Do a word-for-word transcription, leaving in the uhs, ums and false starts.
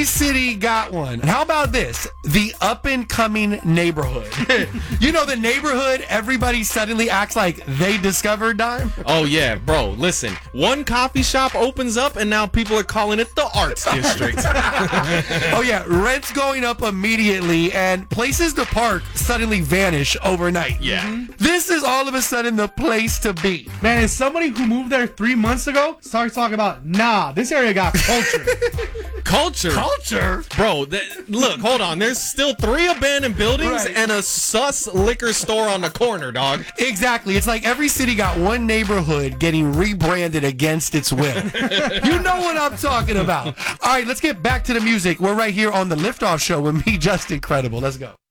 Every city got one. And how about this? The up-and-coming neighborhood. You know, the neighborhood, everybody suddenly acts like they discovered Dime. Oh, yeah, bro. Listen, one coffee shop opens up, and now people are calling it the Arts District. Oh, yeah, rent's going up immediately, and places to park suddenly vanish overnight. Yeah. Mm-hmm. This is all of a sudden the place to be. Man, as somebody who moved there three months ago starts talking about, nah, this area got culture. Culture? Culture? Bro, th- look, hold on. There's still three abandoned buildings Right. and a sus liquor store on the corner, dog. Exactly. It's like every city got one neighborhood getting rebranded against its will. You know what I'm talking about. All right, let's get back to the music. We're right here on the Liftoff Show with me, Justin Credible. Let's go.